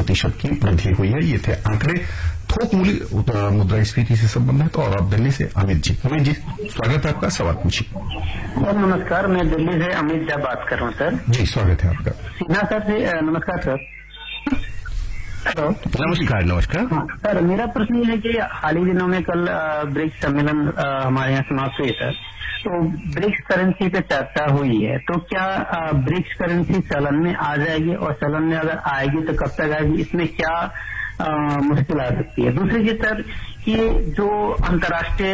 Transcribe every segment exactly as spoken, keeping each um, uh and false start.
प्रतिशत की वृद्धि हुई है। ये थे आंकड़े थोक मूल्य मुद्रास्फीति से संबंधित। और अब दिल्ली से अमित जी। अमित जी, स्वागत है आपका, सवाल पूछिए। सर नमस्कार, मैं दिल्ली से अमित झा बात कर रहा हूँ सर। जी स्वागत है आपका। सिन्हा सर से नमस्कार सर। हेलो, नमस्कार। नमस्कार हाँ, सर मेरा प्रश्न ये है कि हाल ही दिनों में कल ब्रिक्स सम्मेलन हमारे यहाँ समाप्त हुई सर, तो ब्रिक्स करेंसी पे चर्चा हुई है, तो क्या ब्रिक्स करेंसी चलन में आ जाएगी, और चलन में अगर आएगी तो कब तक आएगी, इसमें क्या मुश्किल आ सकती है? दूसरी चीज सर, कि जो अंतर्राष्ट्रीय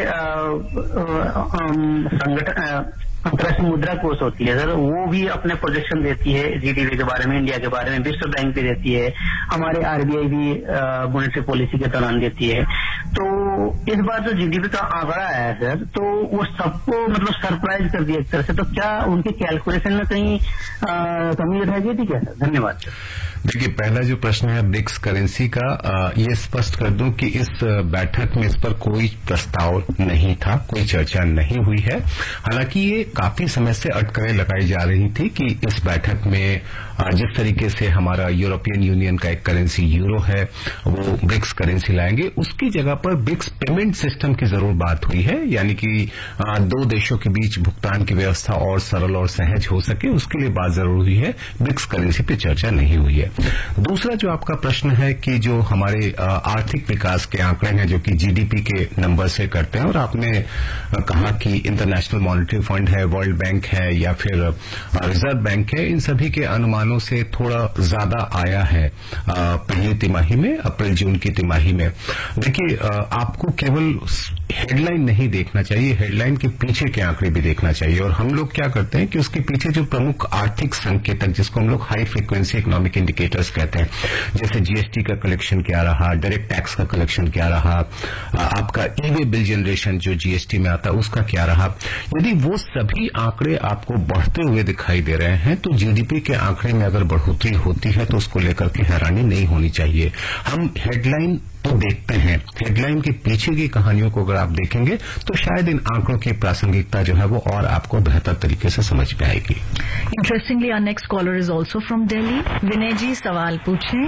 संगठन अंतर्राष्ट्रीय मुद्रा कोष होती है सर, वो भी अपने प्रोजेक्शन देती है जीडीपी के बारे में, इंडिया के बारे में, विश्व बैंक भी देती है, हमारे आरबीआई भी मॉनेटरी पॉलिसी के दौरान देती है। तो इस बार जो जीडीपी का आंकड़ा आया है सर, तो वो सबको मतलब सरप्राइज कर दिया एक तरह से, तो क्या उनके कैलकुलेशन में कहीं कमी रह गई थी क्या सर? धन्यवाद। देखिए, पहला जो प्रश्न है ब्रिक्स करेंसी का, आ, ये स्पष्ट कर दूं कि इस बैठक में इस पर कोई प्रस्ताव नहीं था, कोई चर्चा नहीं हुई है। हालांकि ये काफी समय से अटकलें लगाई जा रही थी कि इस बैठक में आ, जिस तरीके से हमारा यूरोपियन यूनियन का एक करेंसी यूरो है, वो ब्रिक्स करेंसी लाएंगे, उसकी जगह पर ब्रिक्स पेमेंट सिस्टम की जरूर बात हुई है, यानी कि आ, दो देशों के बीच भुगतान की व्यवस्था और सरल और सहज हो सके, उसके लिए बात जरूर हुई है। ब्रिक्स करेंसी पे चर्चा नहीं हुई है। दूसरा जो आपका प्रश्न है कि जो हमारे आर्थिक विकास के आंकड़े हैं जो कि जीडीपी के नंबर से करते हैं, और आपने कहा कि इंटरनेशनल मॉनेटरी फंड है, वर्ल्ड बैंक है या फिर रिजर्व बैंक है, इन सभी के अनुमानों से थोड़ा ज्यादा आया है पहली तिमाही में, अप्रैल जून की तिमाही में। देखिए, आपको केवल हेडलाइन नहीं देखना चाहिए, हेडलाइन के पीछे के आंकड़े भी देखना चाहिए। और हम लोग क्या करते हैं कि उसके पीछे जो प्रमुख आर्थिक संकेतक, जिसको हम लोग हाई फ्रीक्वेंसी इकोनॉमिक इंडिकेटर्स कहते हैं, जैसे जीएसटी का कलेक्शन क्या रहा, डायरेक्ट टैक्स का कलेक्शन क्या रहा, आपका ई वे बिल जनरेशन जो जीएसटी में आता है उसका क्या रहा, यदि वो सभी आंकड़े आपको बढ़ते हुए दिखाई दे रहे हैं, तो जीडीपी के आंकड़े में अगर बढ़ोतरी होती है तो उसको लेकर के हैरानी नहीं होनी चाहिए। हम हेडलाइन तो देखते हैं, हेडलाइन के पीछे की कहानियों को अगर आप देखेंगे तो शायद इन आंकड़ों की प्रासंगिकता जो है वो और आपको बेहतर तरीके से समझ में आएगी। Interestingly our next collar is also from Delhi. विनय जी, सवाल पूछें।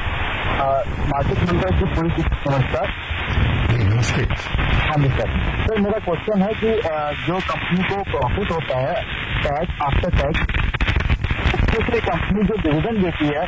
मार्केट मंत्री जी, पूरी नमस्कार। नमस्ते। हाँ जी सर, सर मेरा क्वेश्चन है कि जो कंपनी को प्रॉफिट होता है टैक्स आफ्टर टैक्स, उससे कंपनी जो डिविडेंड देती है,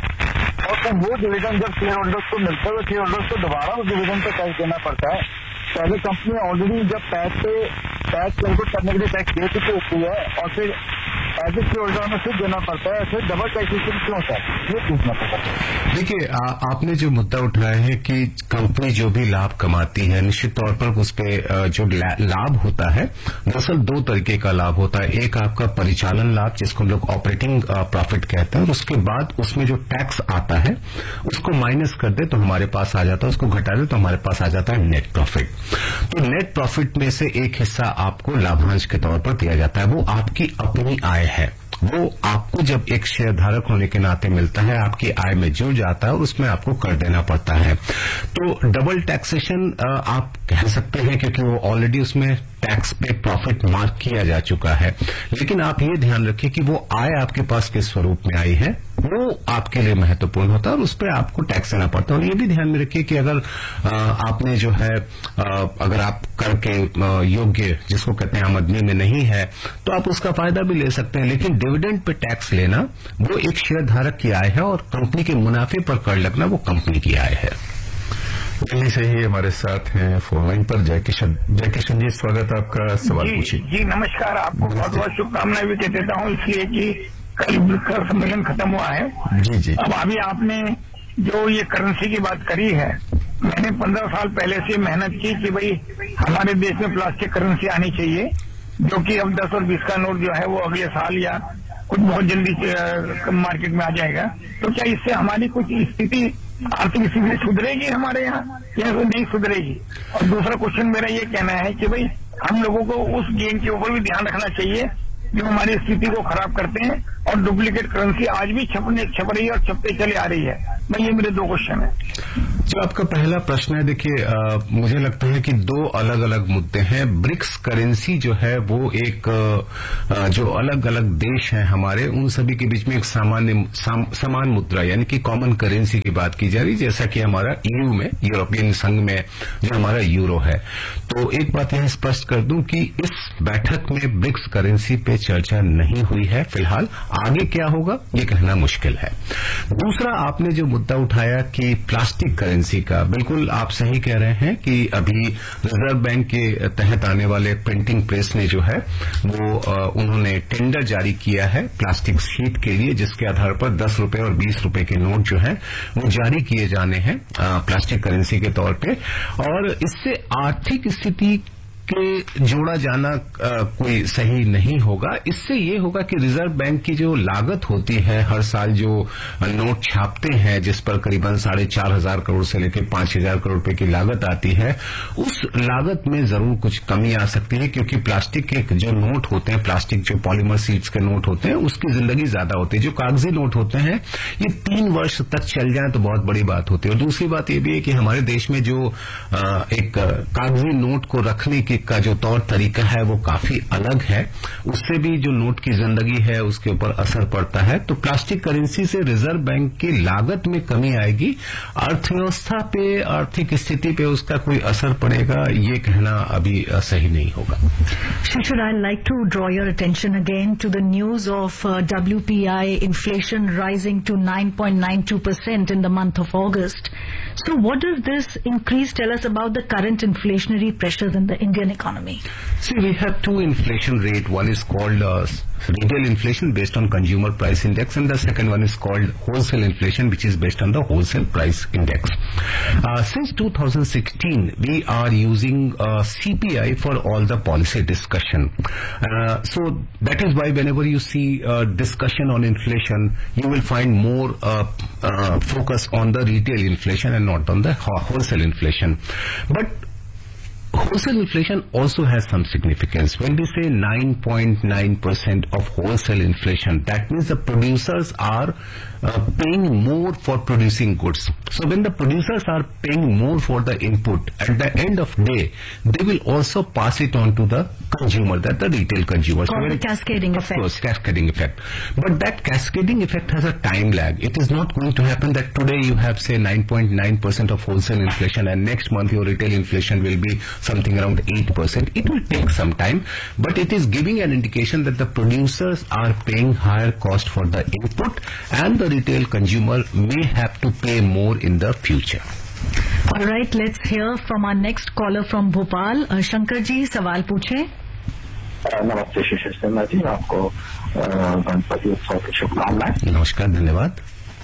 और तो वो डिविडेंड जब शेयर होल्डर्स को मिलता है तो शेयर होल्डर्स को दोबारा उस डिविडेंड पर टैक्स देना पड़ता है। पहले कंपनी ऑलरेडी जब टैक्स पे टैक्स कैलकुलेट करने के लिए टैक्स दे चुकी होती है, और फिर एज ए शेयर होल्डर में फिर देना पड़ता है, फिर डबल टैक्सेशन क्यों सर? ये पूछना पड़ता है। देखिए, आपने जो मुद्दा उठाया है कि कंपनी जो भी लाभ कमाती है, निश्चित तौर पर उस पर जो लाभ होता है, दरअसल दो तरीके का लाभ होता है। एक आपका परिचालन लाभ, जिसको हम लोग ऑपरेटिंग प्रॉफिट कहते हैं, और उसके बाद उसमें जो टैक्स आता है उसको माइनस कर दे तो हमारे पास आ जाता है, उसको घटा दे तो हमारे पास आ जाता है नेट प्रॉफिट। तो नेट प्रॉफिट में से एक हिस्सा आपको लाभांश के तौर पर दिया जाता है, वो आपकी अपनी आय है, वो आपको जब एक शेयर धारक होने के नाते मिलता है, आपकी आय में जुड़ जाता है और उसमें आपको कर देना पड़ता है। तो डबल टैक्सेशन आप कह सकते हैं, क्योंकि वो ऑलरेडी उसमें टैक्स पे प्रॉफिट मार्क किया जा चुका है। लेकिन आप ये ध्यान रखिए कि वो आय आपके पास किस स्वरूप में आई है, वो आपके लिए महत्वपूर्ण होता है और उस पर आपको टैक्स देना पड़ता है। और ये भी ध्यान में रखिए कि अगर आ, आपने जो है आ, अगर आप कर के योग्य, जिसको कहते हैं आमदनी में नहीं है, तो आप उसका फायदा भी ले सकते हैं। लेकिन डिविडेंड पे टैक्स लेना वो एक शेयर धारक की आय है, और कंपनी के मुनाफे पर कर लगना वो कंपनी की आय है। दिल्ली से ही हमारे साथ हैं फोन लाइन पर जय किशन। जय किशन जी, स्वागत है आपका, सवाल पूछिए। जी नमस्कार, आपको बहुत बहुत शुभकामनाएं भी कह देता हूँ, इसलिए कि कल ब्रिक्स सम्मेलन खत्म हुआ है। जी जी। अब अभी आपने जो ये करेंसी की बात करी है, मैंने पंद्रह साल पहले से मेहनत की कि भाई हमारे देश में प्लास्टिक करेंसी आनी चाहिए, जो कि अब दस और बीस का नोट जो है वो अगले साल या कुछ बहुत जल्दी मार्केट में आ जाएगा। तो क्या इससे हमारी कुछ स्थिति, आर्थिक स्थिति सुधरेगी हमारे यहाँ या नहीं सुधरेगी? और दूसरा क्वेश्चन मेरा ये कहना है कि भाई हम लोगों को उस गेम के ऊपर भी ध्यान रखना चाहिए जो हमारी स्थिति को खराब करते हैं, और डुप्लीकेट करेंसी आज भी छपने छप रही है और छपते चले आ रही है। मैं ये मेरे दो क्वेश्चन है। जो आपका पहला प्रश्न है, देखिए मुझे लगता है कि दो अलग अलग मुद्दे हैं। ब्रिक्स करेंसी जो है वो एक आ, जो अलग अलग देश हैं हमारे, उन सभी के बीच में एक सामान्य साम, समान मुद्रा यानी कि कॉमन करेंसी की बात की जा रही, जैसा कि हमारा ईयू में, यूरोपियन संघ में जो हमारा यूरो है। तो एक बात यह स्पष्ट कर दूं कि इस बैठक में ब्रिक्स करेंसी पे चर्चा नहीं हुई है फिलहाल। आगे क्या होगा ये कहना मुश्किल है। दूसरा, आपने जो मुद्दा उठाया कि प्लास्टिक करेंसी का, बिल्कुल आप सही कह रहे हैं कि अभी रिजर्व बैंक के तहत आने वाले प्रिंटिंग प्रेस ने जो है वो आ, उन्होंने टेंडर जारी किया है प्लास्टिक शीट के लिए, जिसके आधार पर दस रुपए और बीस रुपए के नोट जो है वो जारी किए जाने हैं प्लास्टिक करेंसी के तौर पे। और इससे आर्थिक स्थिति के जोड़ा जाना आ, कोई सही नहीं होगा। इससे ये होगा कि रिजर्व बैंक की जो लागत होती है हर साल जो नोट छापते हैं, जिस पर करीबन साढ़े चार हजार करोड़ से लेकर पांच हजार करोड़ रुपए की लागत आती है, उस लागत में जरूर कुछ कमी आ सकती है, क्योंकि प्लास्टिक के जो नोट होते हैं, प्लास्टिक जो पॉलीमर शीट्स के नोट होते हैं, उसकी जिंदगी ज्यादा होती है। जो कागजी नोट होते हैं ये तीन वर्ष तक चल जाए तो बहुत बड़ी बात होती है। और दूसरी बात यह भी है कि हमारे देश में जो आ, एक कागजी नोट को रखने की का जो तौर तरीका है वो काफी अलग है, उससे भी जो नोट की जिंदगी है उसके ऊपर असर पड़ता है। तो प्लास्टिक करेंसी से रिजर्व बैंक की लागत में कमी आएगी, अर्थव्यवस्था पे, आर्थिक स्थिति पे उसका कोई असर पड़ेगा ये कहना अभी सही नहीं होगा। Shishir, I'd like to draw your attention again to the news of uh, W P I inflation rising to nine point nine two percent in the month of August. So what does this increase tell us about the current inflationary pressures in the Indian economy? See, we have two inflation rate. One is called uh, retail inflation based on consumer price index, and the second one is called wholesale inflation, which is based on the wholesale price index. Uh, since two thousand sixteen, we are using uh, C P I for all the policy discussion. Uh, so that is why whenever you see uh, discussion on inflation, you will find more uh, uh, focus on the retail inflation and not on the wholesale inflation. But wholesale inflation also has some significance. When we say nine point nine percent of wholesale inflation, that means the producers are uh, paying more for producing goods. So when the producers are paying more for the input, at the end of the day, they will also pass it on to the consumer, that the retail consumer. Called the cascading effect. Of course, cascading effect. But that cascading effect has a time lag. It is not going to happen that today you have, say, nine point nine percent of wholesale inflation and next month your retail inflation will be something around eight percent. It will take some time, but it is giving an indication that the producers are paying higher cost for the input and the retail consumer may have to pay more in the future. All right, let's hear from our next caller from Bhopal. Uh, Shankar ji, सवाल पूछे। नमस्ते शिशिर सिन्हा जी, आपको गणपति उत्सव की शुभकामनाएं। नमस्कार, धन्यवाद।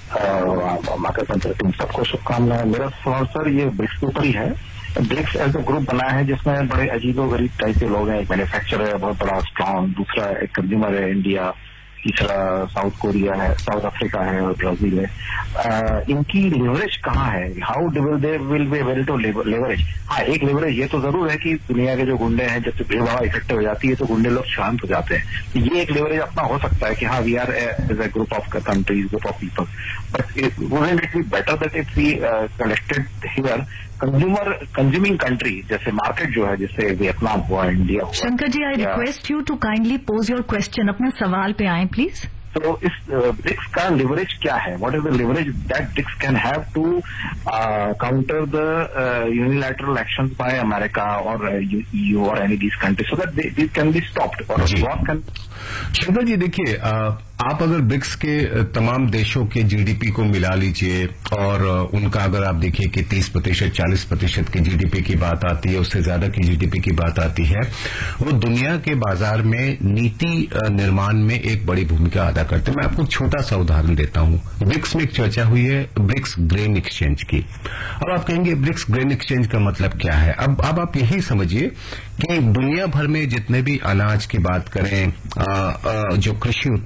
मकर संक्रांति सबको शुभकामनाएं। मेरा सवाल सर ये ब्रिक्स के ऊपर ही है। ब्रिक्स एज अ ग्रुप बना है जिसमें बड़े अजीबो गरीब टाइप के लोग हैं। एक मैन्युफैक्चरर है बहुत बड़ा स्ट्रॉन्ग, दूसरा एक कंज्यूमर है इंडिया, तीसरा साउथ कोरिया है, साउथ अफ्रीका है और ब्राजील है। आ, इनकी लेवरेज कहाँ है? How will they will be able to leverage? हाँ, एक लेवरेज ये तो जरूर है कि दुनिया के जो गुंडे हैं जब भीड़ भाड़ इकट्ठे हो जाती है तो गुंडे लोग शांत हो जाते हैं। ये एक लेवरेज अपना हो सकता है कि हाँ we are as a group of countries, group of people, but wouldn't it be better that if we collected here consumer consuming country, जैसे मार्केट जो है, जैसे वियतनाम हुआ, इंडिया हुआ। Shankar ji, I request you to kindly pose your question, अपने सवाल पे आए प्लीज। तो इस ब्रिक्स का लिवरेज क्या है? What is the leverage that BRICS can have to counter the unilateral actions by America और ईयू और any these countries so that this can be stopped और व्हाट कैन? शंकर जी, देखिए, आप अगर ब्रिक्स के तमाम देशों के जीडीपी को मिला लीजिए और उनका अगर आप देखिए कि तीस प्रतिशत चालीस प्रतिशत की जीडीपी की बात आती है, उससे ज्यादा की जीडीपी की बात आती है, वो दुनिया के बाजार में नीति निर्माण में एक बड़ी भूमिका अदा करते हैं। मैं आपको एक छोटा सा उदाहरण देता हूं। ब्रिक्स में एक चर्चा हुई है ब्रिक्स ग्रेन एक्सचेंज की। अब आप कहेंगे ब्रिक्स ग्रेन एक्सचेंज का मतलब क्या है? अब अब आप यही समझिए कि दुनिया भर में जितने भी अनाज की बात करें, आ, आ, जो कृषि उत्पाद हैं,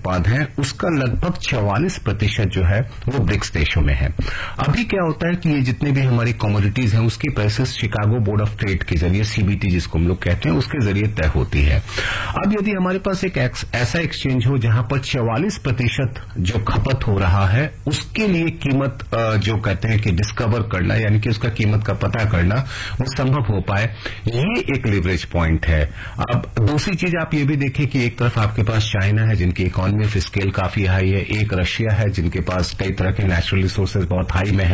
हैं उसका लगभग चौवालीस प्रतिशत जो है वो ब्रिक्स देशों में है। अभी क्या होता है कि ये जितने भी हमारी कमोडिटीज हैं उसकी prices Chicago board of trade के जरिए, सीबीटी जिसको हम लोग कहते हैं, उसके जरिए तय होती है। अब यदि हमारे पास एक ऐसा एक्सचेंज हो जहां पर चौवालीस प्रतिशत जो खपत हो रहा है उसके लिए कीमत जो कहते हैं कि डिस्कवर करना, यानी कि उसका कीमत का पता करना वो संभव हो पाए, ये एक लिवरेज पॉइंट है। अब दूसरी चीज आप ये भी देखें कि एक तरफ आपके पास चाइना है जिनकी इकोनॉमी ऑफ स्केल काफी हाई है, एक रशिया है जिनके पास कई तरह के नेचुरल रिसोर्सेज बहुत हाई में है,